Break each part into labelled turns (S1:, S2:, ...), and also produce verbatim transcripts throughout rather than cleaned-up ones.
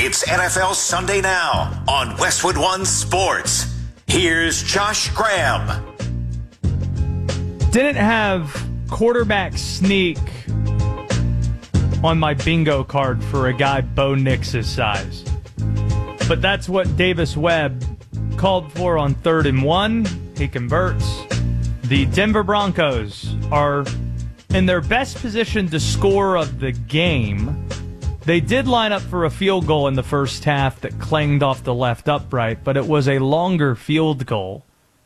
S1: It's N F L Sunday Now on Westwood One Sports. Here's Josh Graham.
S2: Didn't have quarterback sneak on my bingo card for a guy Bo Nix's size. But that's what Davis Webb called for on third and one. He converts. The Denver Broncos are in their best position to score of the game. They did line up for a field goal in the first half that clanged off the left upright, but it was a longer field goal.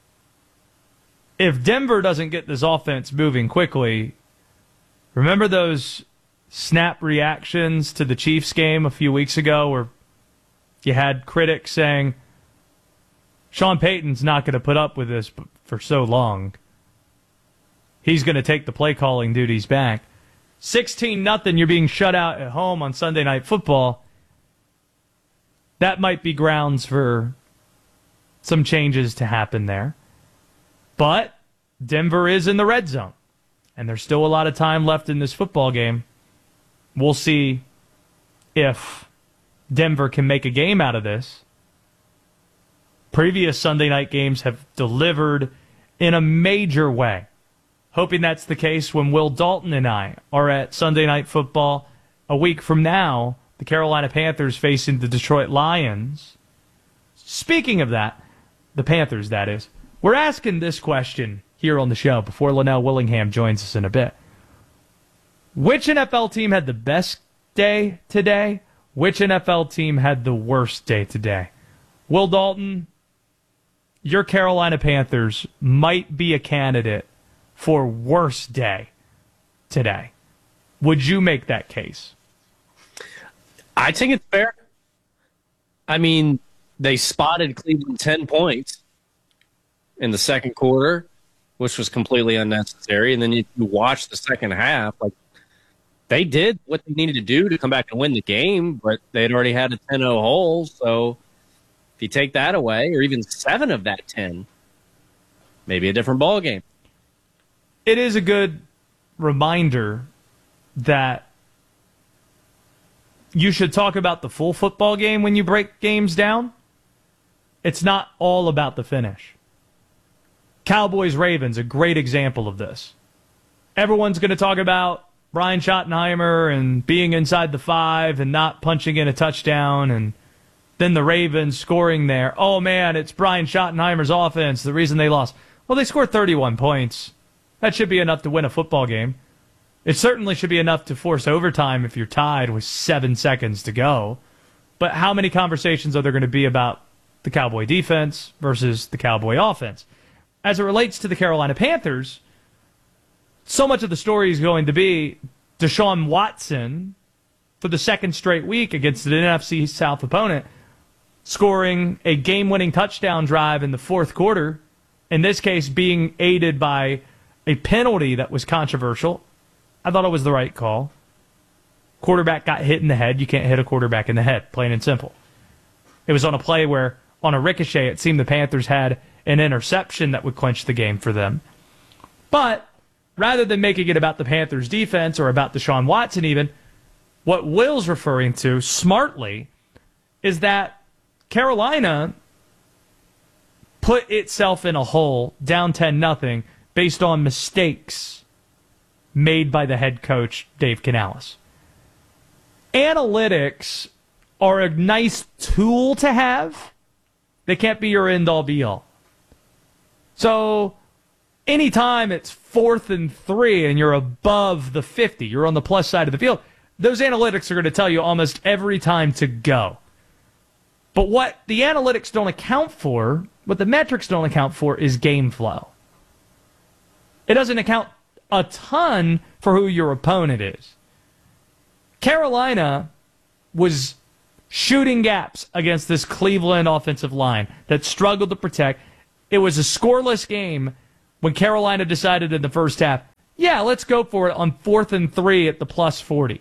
S2: If Denver doesn't get this offense moving quickly, remember those snap reactions to the Chiefs game a few weeks ago where you had critics saying, Sean Payton's not going to put up with this for so long. He's going to take the play calling duties back. sixteen nothing, you're being shut out at home on Sunday Night Football. That might be grounds for some changes to happen there. But Denver is in the red zone, and there's still a lot of time left in this football game. We'll see if Denver can make a game out of this. Previous Sunday night games have delivered in a major way. Hoping that's the case when Will Dalton and I are at Sunday Night Football a week from now. The Carolina Panthers facing the Detroit Lions. Speaking of that, the Panthers, that is, we're asking this question here on the show before Linnell Willingham joins us in a bit. Which N F L team had the best day today? Which N F L team had the worst day today? Will Dalton, your Carolina Panthers might be a candidate for worst day today. Would you make that case?
S3: I think it's fair. I mean, they spotted Cleveland ten points in the second quarter, which was completely unnecessary. And then you, you watch the second half, like they did what they needed to do to come back and win the game, but they'd already had a ten oh hole. So if you take that away, or even seven of that ten, maybe a different ball game.
S2: It is a good reminder that you should talk about the full football game when you break games down. It's not all about the finish. Cowboys-Ravens, a great example of this. Everyone's going to talk about Brian Schottenheimer and being inside the five and not punching in a touchdown, and then the Ravens scoring there. Oh, man, it's Brian Schottenheimer's offense, the reason they lost. Well, they scored thirty-one points. That should be enough to win a football game. It certainly should be enough to force overtime if you're tied with seven seconds to go. But how many conversations are there going to be about the Cowboy defense versus the Cowboy offense? As it relates to the Carolina Panthers, so much of the story is going to be Deshaun Watson for the second straight week against an N F C South opponent, scoring a game-winning touchdown drive in the fourth quarter, in this case being aided by a penalty that was controversial. I thought it was the right call. Quarterback got hit in the head. You can't hit a quarterback in the head, plain and simple. It was on a play where, on a ricochet, it seemed the Panthers had an interception that would clinch the game for them. But rather than making it about the Panthers' defense or about Deshaun Watson even, what Will's referring to, smartly, is that Carolina put itself in a hole, down ten nothing, based on mistakes made by the head coach, Dave Canales. Analytics are a nice tool to have. They can't be your end-all, be-all. So anytime it's fourth and three and you're above the fifty, you're on the plus side of the field, those analytics are going to tell you almost every time to go. But what the analytics don't account for, what the metrics don't account for, is game flow. It doesn't account a ton for who your opponent is. Carolina was shooting gaps against this Cleveland offensive line that struggled to protect. It was a scoreless game when Carolina decided in the first half, yeah, let's go for it on fourth and three at the plus forty.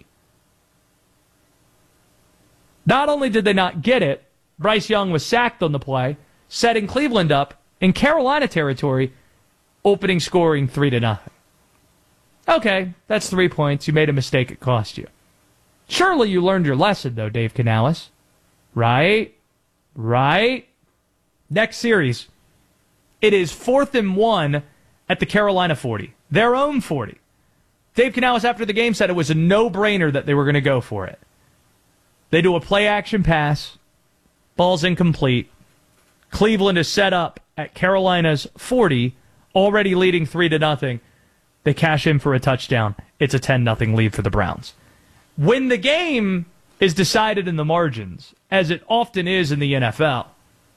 S2: Not only did they not get it, Bryce Young was sacked on the play, setting Cleveland up in Carolina territory, opening scoring three to nothing. Okay, that's three points. You made a mistake. It cost you. Surely you learned your lesson, though, Dave Canales. Right? Right? Next series, it is fourth and one at the Carolina forty. Their own forty. Dave Canales, after the game, said it was a no-brainer that they were going to go for it. They do a play-action pass. Ball's incomplete. Cleveland is set up at Carolina's forty, already leading three to nothing. They cash in for a touchdown. It's a ten nothing lead for the Browns. When the game is decided in the margins, as it often is in the N F L,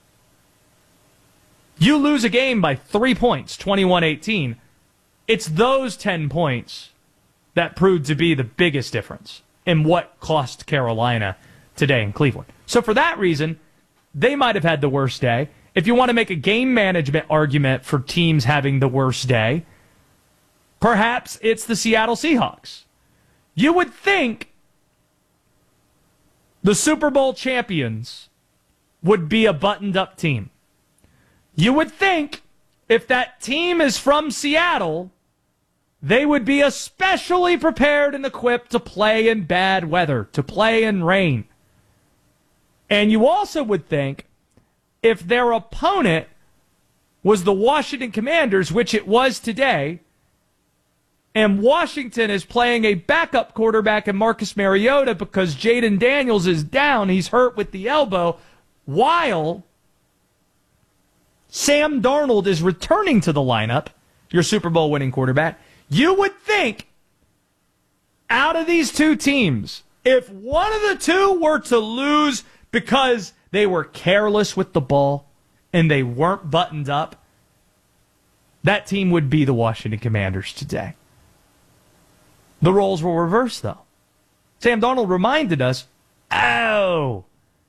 S2: you lose a game by three points, twenty-one eighteen. It's those ten points that proved to be the biggest difference in what cost Carolina today in Cleveland. So for that reason, they might have had the worst day. If you want to make a game management argument for teams having the worst day, perhaps it's the Seattle Seahawks. You would think the Super Bowl champions would be a buttoned-up team. You would think if that team is from Seattle, they would be especially prepared and equipped to play in bad weather, to play in rain. And you also would think if their opponent was the Washington Commanders, which it was today, and Washington is playing a backup quarterback in Marcus Mariota because Jaden Daniels is down, he's hurt with the elbow, while Sam Darnold is returning to the lineup, your Super Bowl winning quarterback, you would think out of these two teams, if one of the two were to lose because they were careless with the ball and they weren't buttoned up, that team would be the Washington Commanders today. The roles were reversed, though. Sam Darnold reminded us, oh,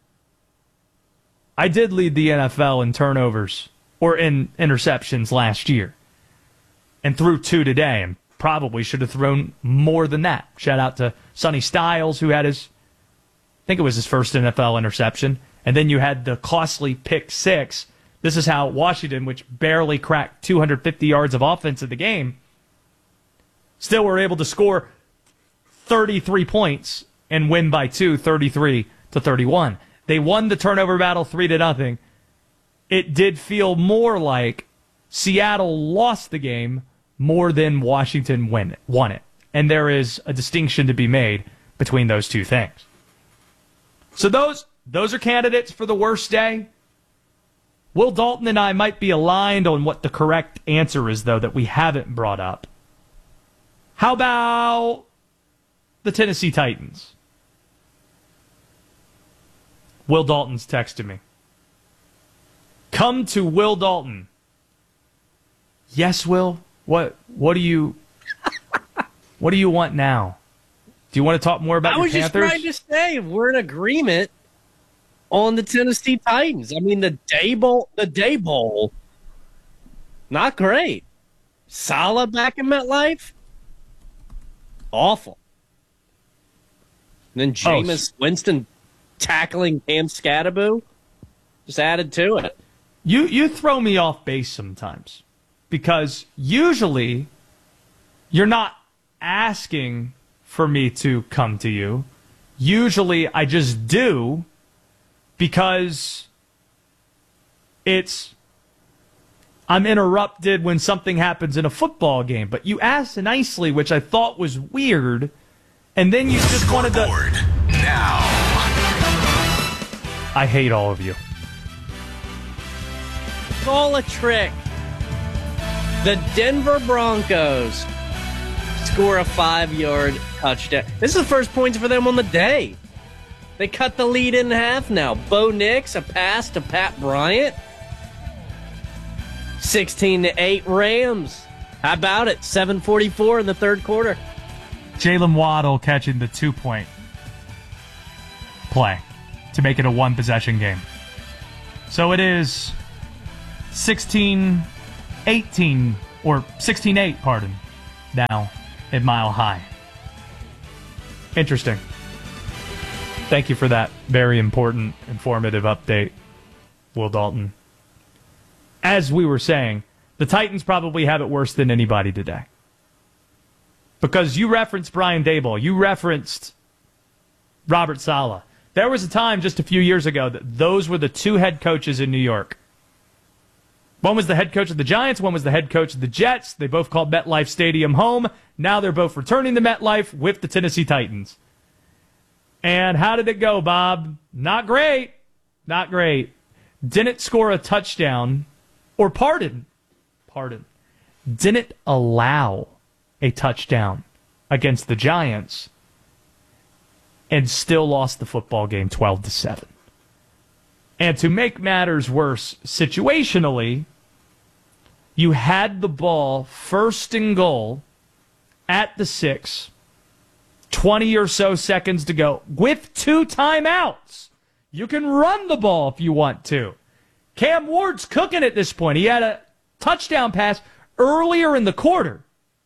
S2: I did lead the N F L in turnovers or in interceptions last year and threw two today and probably should have thrown more than that. Shout out to Sonny Styles, who had his, I think it was his first N F L interception. And then you had the costly pick six. This is how Washington, which barely cracked two hundred fifty yards of offense in the game, still were able to score thirty-three points and win by two, thirty-three to thirty-one. They won the turnover battle three to nothing. It did feel more like Seattle lost the game more than Washington win, won it. And there is a distinction to be made between those two things. So those those are candidates for the worst day. Will Dalton and I might be aligned on what the correct answer is, though, that we haven't brought up. How about the Tennessee Titans? Will Dalton's texted me. Come to Will Dalton. Yes, Will. What what do you what do you want now? Do you want to talk more about
S3: I
S2: your
S3: was
S2: Panthers?
S3: just trying to say we're in agreement on the Tennessee Titans. I mean, the Day Bowl, the Day Bowl, not great. Salah back in MetLife, awful. And then Jameis
S2: oh.
S3: Winston tackling Cam Scatterboo just added to it.
S2: You you throw me off base sometimes because usually you're not asking for me to come to you. Usually I just do because it's I'm interrupted when something happens in a football game. But you asked nicely, which I thought was weird, and then you just wanted to...
S1: Now.
S2: I hate all of you.
S3: It's all a trick. The Denver Broncos score a five-yard touchdown. This is the first points for them on the day. They cut the lead in half now. Bo Nix, a pass to Pat Bryant. sixteen to eight Rams. How about it? seven forty-four in the third quarter.
S2: Jalen Waddle catching the two-point play to make it a one-possession game. So it is sixteen eighteen, or sixteen eight, pardon, now at Mile High. Interesting. Thank you for that very important, informative update, Will Dalton. As we were saying, the Titans probably have it worse than anybody today. Because you referenced Brian Daboll. You referenced Robert Saleh. There was a time just a few years ago that those were the two head coaches in New York. One was the head coach of the Giants, one was the head coach of the Jets. They both called MetLife Stadium home. Now they're both returning to MetLife with the Tennessee Titans. And how did it go, Bob? Not great. Not great. Didn't score a touchdown, or pardon, pardon, didn't allow a touchdown against the Giants, and still lost the football game twelve to seven. And to make matters worse situationally, you had the ball first and goal at the six, twenty or so seconds to go, with two timeouts. You can run the ball if you want to. Cam Ward's cooking at this point. He had a touchdown pass earlier in the quarter.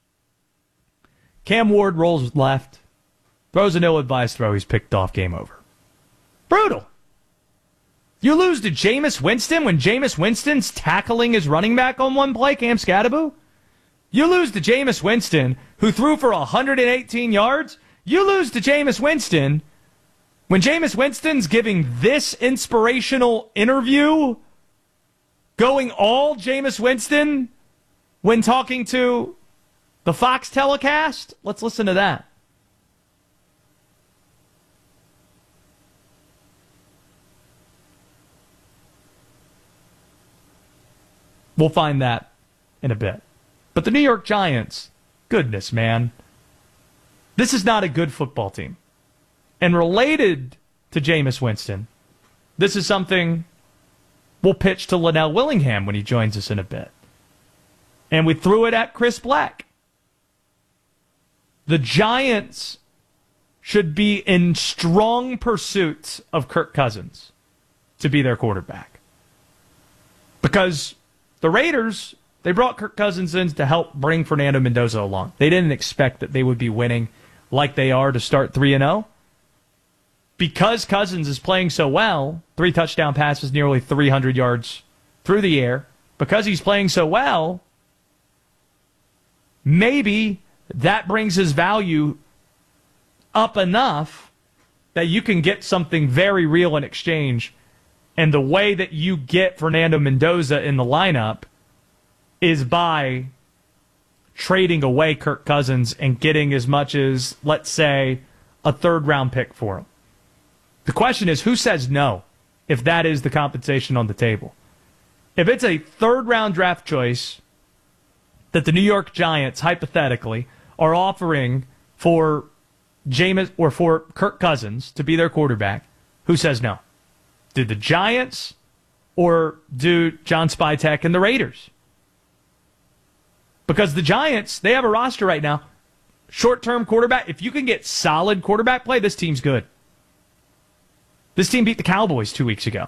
S2: Cam Ward rolls left, throws an ill-advised throw. He's picked off. Game over. Brutal. You lose to Jameis Winston when Jameis Winston's tackling his running back on one play, Cam Scadaboo. You lose to Jameis Winston, who threw for one hundred eighteen yards. You lose to Jameis Winston when Jameis Winston's giving this inspirational interview, going all Jameis Winston when talking to the Fox telecast. Let's listen to that. We'll find that in a bit. But the New York Giants, goodness, man. This is not a good football team. And related to Jameis Winston, this is something we'll pitch to Linnell Willingham when he joins us in a bit. And we threw it at Chris Black. The Giants should be in strong pursuit of Kirk Cousins to be their quarterback. Because the Raiders, they brought Kirk Cousins in to help bring Fernando Mendoza along. They didn't expect that they would be winning like they are to start three and oh. Because Cousins is playing so well, three touchdown passes, nearly three hundred yards through the air, because he's playing so well, maybe that brings his value up enough that you can get something very real in exchange. And the way that you get Fernando Mendoza in the lineup is by trading away Kirk Cousins and getting as much as, let's say, a third-round pick for him. The question is, who says no if that is the compensation on the table? If it's a third-round draft choice that the New York Giants, hypothetically, are offering for Jameis or for Kirk Cousins to be their quarterback, who says no? Do the Giants or do John Spytek and the Raiders? Because the Giants, they have a roster right now. Short-term quarterback. If you can get solid quarterback play, this team's good. This team beat the Cowboys two weeks ago.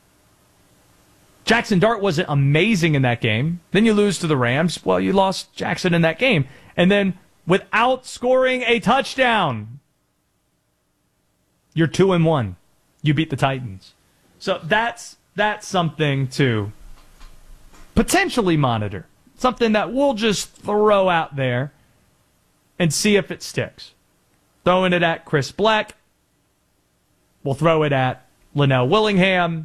S2: Jackson Dart wasn't amazing in that game. Then you lose to the Rams. Well, you lost Jackson in that game. And then without scoring a touchdown, you're two and one. You beat the Titans. So that's that's something to potentially monitor. Something that we'll just throw out there and see if it sticks. Throwing it at Chris Black. We'll throw it at Linnell Willingham.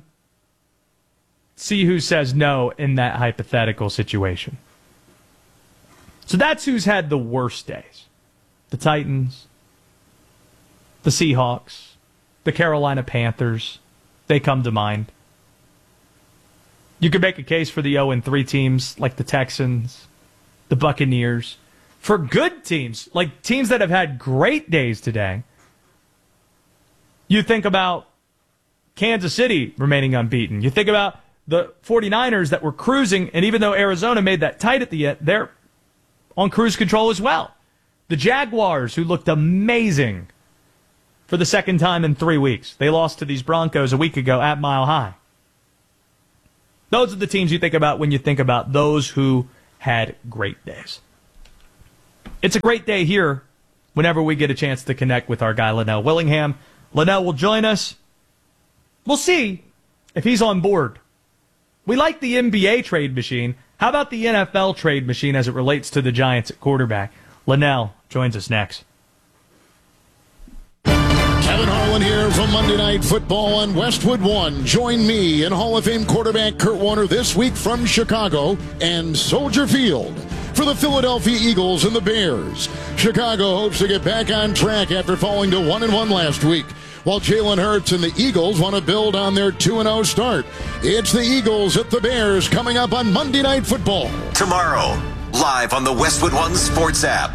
S2: See who says no in that hypothetical situation. So that's who's had the worst days. The Titans, the Seahawks, the Carolina Panthers. They come to mind. You could make a case for the oh and three teams like the Texans, the Buccaneers. For good teams, like teams that have had great days today, you think about Kansas City remaining unbeaten. You think about the 49ers that were cruising, and even though Arizona made that tight at the end, they're on cruise control as well. The Jaguars, who looked amazing for the second time in three weeks. They lost to these Broncos a week ago at Mile High. Those are the teams you think about when you think about those who had great days. It's a great day here whenever we get a chance to connect with our guy, Linnell Willingham. Linnell will join us. We'll see if he's on board. We like the N B A trade machine. How about the N F L trade machine as it relates to the Giants at quarterback? Linnell joins us next.
S4: Evan Harlan here from Monday Night Football on Westwood One. Join me and Hall of Fame quarterback Kurt Warner this week from Chicago and Soldier Field for the Philadelphia Eagles and the Bears. Chicago hopes to get back on track after falling to one and one last week, while Jalen Hurts and the Eagles want to build on their two and oh start. It's the Eagles at the Bears coming up on Monday Night Football.
S1: Tomorrow, live on the Westwood One Sports app.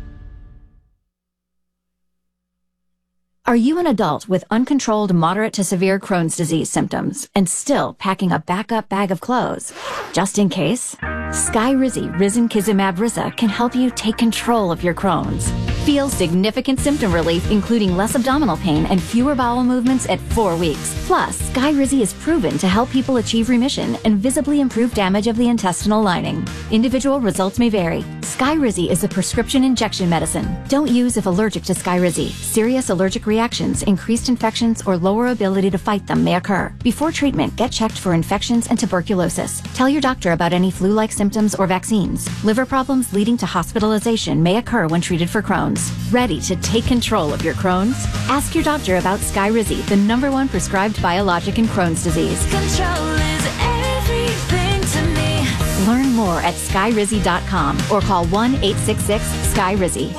S5: Are you an adult with uncontrolled moderate to severe Crohn's disease symptoms and still packing a backup bag of clothes? Just in case, Skyrizi Risankizumab Risa can help you take control of your Crohn's. Feel significant symptom relief, including less abdominal pain and fewer bowel movements at four weeks. Plus, Skyrizi is proven to help people achieve remission and visibly improve damage of the intestinal lining. Individual results may vary. Skyrizi is a prescription injection medicine. Don't use if allergic to Skyrizi. Serious allergic reactions, increased infections, or lower ability to fight them may occur. Before treatment, get checked for infections and tuberculosis. Tell your doctor about any flu-like symptoms or vaccines. Liver problems leading to hospitalization may occur when treated for Crohn's. Ready to take control of your Crohn's? Ask your doctor about Skyrizi, the number one prescribed biologic in Crohn's disease.
S6: Control is everything to me.
S5: Learn more at skyrizi dot com or call one eight six six Skyrizi.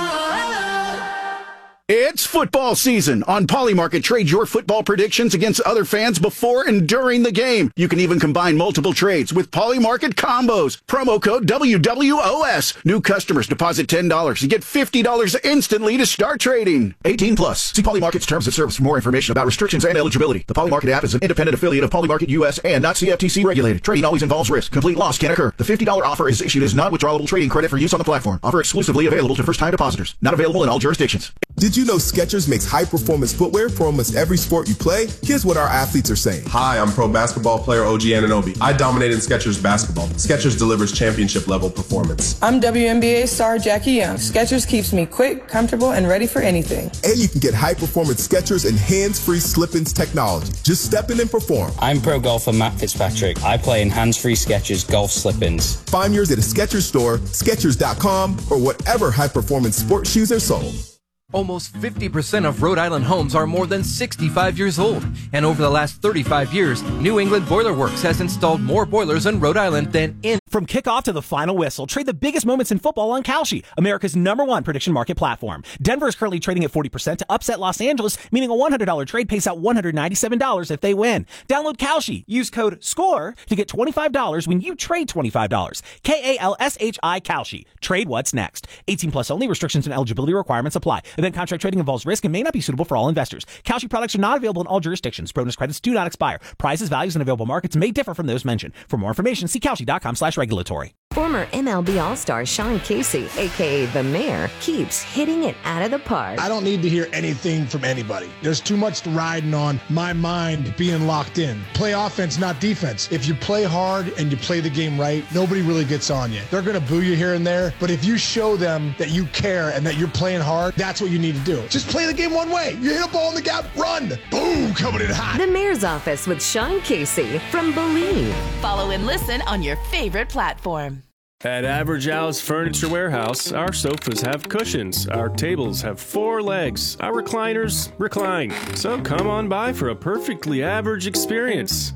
S7: It's football season. On Polymarket, trade your football predictions against other fans before and during the game. You can even combine multiple trades with Polymarket combos. Promo code W W O S. New customers deposit ten dollars and get fifty dollars instantly to start trading. eighteen plus. See Polymarket's terms of service for more information about restrictions and eligibility. The Polymarket app is an independent affiliate of Polymarket U S and not C F T C regulated. Trading always involves risk. Complete loss can occur. The fifty dollars offer is issued as non-withdrawable trading credit for use on the platform. Offer exclusively available to first-time depositors. Not available in all jurisdictions.
S8: Did you know Skechers makes high-performance footwear for almost every sport you play? Here's what our athletes are saying.
S9: Hi, I'm pro basketball player O G Anunoby. I dominate in Skechers basketball. Skechers delivers championship-level performance.
S10: I'm W N B A star Jackie Young. Skechers keeps me quick, comfortable, and ready for anything.
S8: And you can get high-performance Skechers and hands-free slip-ins technology. Just step in and perform.
S11: I'm pro golfer Matt Fitzpatrick. I play in hands-free Skechers golf slip-ins.
S8: Find yours at a Skechers store, Skechers dot com, or whatever high-performance sports shoes are sold.
S12: Almost fifty percent of Rhode Island homes are more than sixty-five years old. And over the last thirty-five years, New England Boiler Works has installed more boilers in Rhode Island than in...
S13: From kickoff to the final whistle, trade the biggest moments in football on Kalshi, America's number one prediction market platform. Denver is currently trading at forty percent to upset Los Angeles, meaning a one hundred dollars trade pays out one hundred ninety-seven dollars if they win. Download Kalshi. Use code SCORE to get twenty-five dollars when you trade twenty-five dollars. K A L S H I Kalshi. Trade what's next. eighteen plus only. Restrictions and eligibility requirements apply. Event contract trading involves risk and may not be suitable for all investors. Kalshi products are not available in all jurisdictions. Bonus credits do not expire. Prizes, values, and available markets may differ from those mentioned. For more information, see Kalshi dot com slash regulatory.
S14: Former M L B All-Star Sean Casey, a k a. The Mayor, keeps hitting it out of the park.
S15: I don't need to hear anything from anybody. There's too much riding on my mind being locked in. Play offense, not defense. If you play hard and you play the game right, nobody really gets on you. They're going to boo you here and there, but if you show them that you care and that you're playing hard, that's what you need to do. Just play the game one way. You hit a ball in the gap, run. Boom, coming in hot.
S14: The Mayor's Office with Sean Casey from Believe.
S6: Follow and listen on your favorite platform.
S16: At Average Al's Furniture Warehouse, our sofas have cushions, our tables have four legs, our recliners recline. So come on by for a perfectly average experience.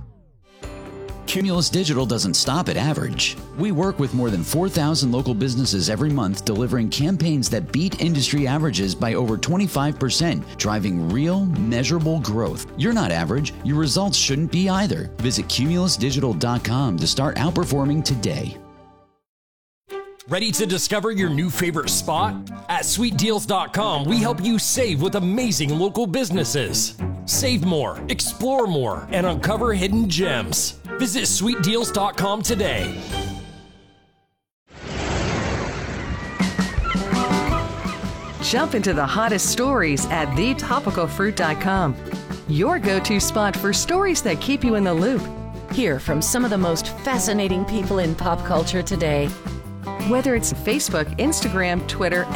S17: Cumulus Digital doesn't stop at average. We work with more than four thousand local businesses every month, delivering campaigns that beat industry averages by over twenty-five percent, driving real, measurable growth. You're not average. Your results shouldn't be either. Visit cumulus digital dot com to start outperforming today.
S18: Ready to discover your new favorite spot? At sweet deals dot com, we help you save with amazing local businesses. Save more, explore more, and uncover hidden gems. Visit sweet deals dot com today.
S19: Jump into the hottest stories at the topical fruit dot com. Your go-to spot for stories that keep you in the loop.
S6: Hear from some of the most fascinating people in pop culture today.
S19: Whether it's Facebook, Instagram, Twitter,